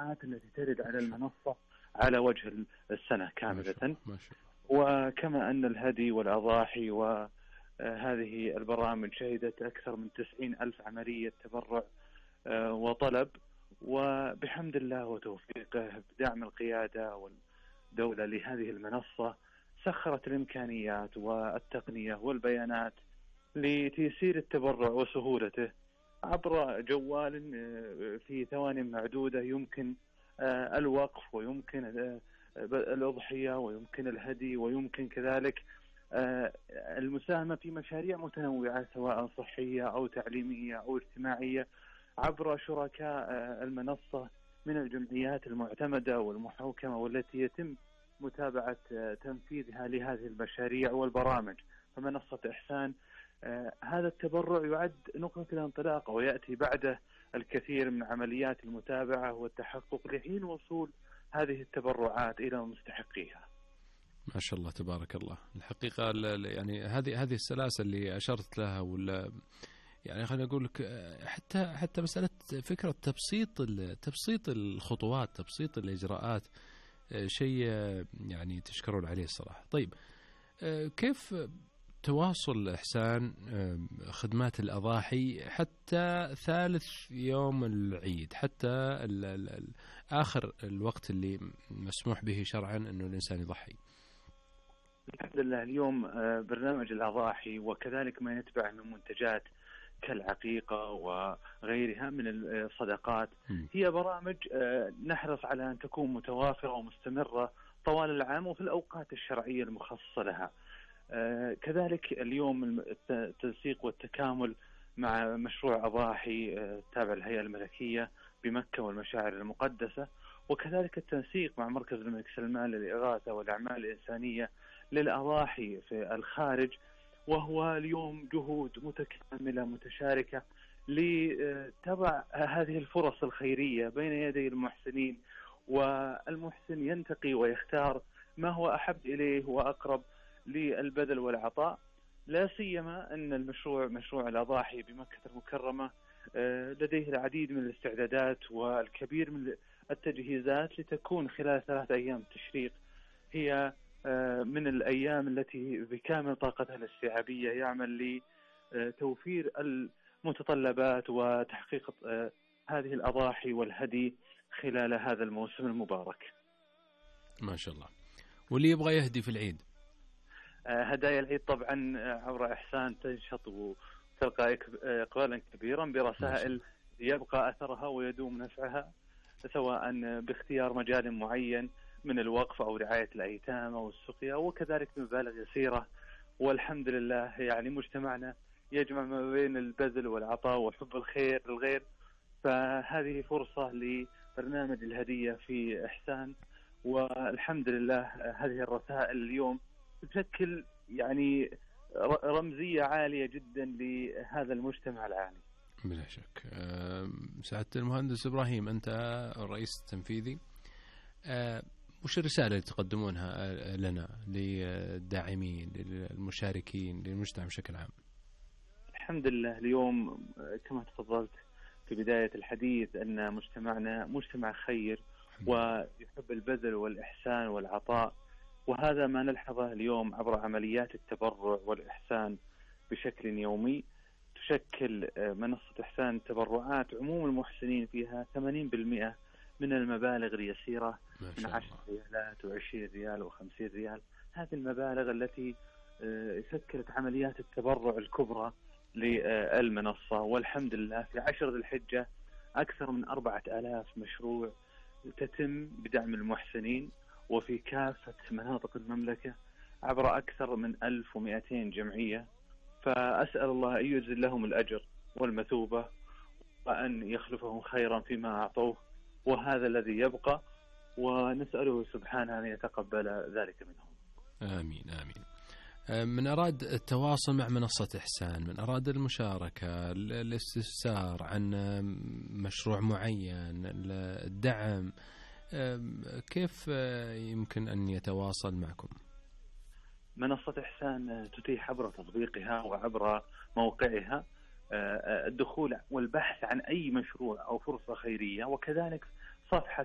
التبرعات التي ترد على المنصة على وجه السنة كاملة. ما شاء الله. وكما أن الهدي والأضاحي وهذه البرامج شهدت أكثر من 90,000 عملية تبرع وطلب، وبحمد الله وتوفيقه بدعم القيادة والدولة لهذه المنصة سخرت الإمكانيات والتقنية والبيانات لتيسير التبرع وسهولته عبر جوال في ثواني معدودة. يمكن الوقف، ويمكن الأضحية، ويمكن الهدي، ويمكن كذلك المساهمة في مشاريع متنوعة سواء صحية أو تعليمية أو اجتماعية عبر شركاء المنصة من الجمعيات المعتمدة والمحوكمة والتي يتم متابعة تنفيذها لهذه المشاريع والبرامج. فمنصة إحسان هذا التبرع يعد نقطة الانطلاق، ويأتي بعده الكثير من عمليات المتابعة والتحقق لحين وصول هذه التبرعات إلى مستحقيها. ما شاء الله تبارك الله. الحقيقة يعني هذه السلاسل اللي أشرت لها، ولا يعني خليني أقول لك حتى مسألة فكرة تبسيط الخطوات، تبسيط الإجراءات، شيء يعني تشكرون عليه الصراحة. طيب كيف تواصل إحسان خدمات الأضاحي حتى ثالث يوم العيد، حتى آخر الوقت اللي مسموح به شرعا أنه الإنسان يضحي؟ الحمد لله اليوم برنامج الأضاحي وكذلك ما يتبع من منتجات كالعقيقة وغيرها من الصدقات هي برامج نحرص على أن تكون متوافرة ومستمرة طوال العام وفي الأوقات الشرعية المخصصة لها. كذلك اليوم التنسيق والتكامل مع مشروع أضاحي تابع الهيئة الملكية بمكة والمشاعر المقدسة، وكذلك التنسيق مع مركز الملك سلمان للإغاثة والأعمال الإنسانية للأضاحي في الخارج، وهو اليوم جهود متكاملة متشاركة لتضع هذه الفرص الخيرية بين يدي المحسنين، والمحسن ينتقي ويختار ما هو أحب إليه وأقرب للبذل والعطاء. لا سيما أن مشروع الأضاحي بمكة المكرمة لديه العديد من الاستعدادات والكبير من التجهيزات لتكون خلال 3 أيام التشريق هي من الأيام التي بكامل طاقتها الاستيعابية يعمل لتوفير المتطلبات وتحقيق هذه الأضاحي والهدي خلال هذا الموسم المبارك. ما شاء الله. واللي يبغى يهدي في العيد، هدايا العيد طبعا عبر إحسان تنشط وتلقى إقبالا كبيرا برسائل يبقى أثرها ويدوم نفعها، سواء باختيار مجال معين من الوقف أو رعاية الأيتام أو السقيا، وكذلك مبالغ يسيرة. والحمد لله يعني مجتمعنا يجمع ما بين البذل والعطاء وحب الخير للغير، فهذه فرصة لبرنامج الهدية في إحسان. والحمد لله هذه الرسائل اليوم تشكل يعني رمزية عالية جدا لهذا المجتمع العالي. بلا شك. سعادة المهندس إبراهيم، أنت الرئيس التنفيذي، وش الرسالة اللي تقدمونها لنا للداعمين للمشاركين للمجتمع بشكل عام؟ الحمد لله اليوم كما تفضلت في بداية الحديث أن مجتمعنا مجتمع خير ويحب البذل والإحسان والعطاء، وهذا ما نلحظه اليوم عبر عمليات التبرع والإحسان بشكل يومي. تشكل منصة إحسان تبرعات عموم المحسنين فيها 80% من المبالغ اليسيرة من 10 ريالات و20 ريال و50 ريال. هذه المبالغ التي شكلت عمليات التبرع الكبرى للمنصة. والحمد لله في 10 ذي الحجة أكثر من 4000 مشروع تتم بدعم المحسنين وفي كافة مناطق المملكة عبر أكثر من 1200 جمعية. فأسأل الله أن يجزل لهم الأجر والمثوبة وأن يخلفهم خيرا فيما أعطوه، وهذا الذي يبقى، ونسأله سبحانه أن يتقبل ذلك منهم. آمين آمين. من أراد التواصل مع منصة إحسان، من أراد المشاركة، الاستفسار عن مشروع معين، الدعم، كيف يمكن أن يتواصل معكم؟ منصة إحسان تتيح عبر تطبيقها وعبر موقعها الدخول والبحث عن أي مشروع أو فرصة خيرية، وكذلك صفحة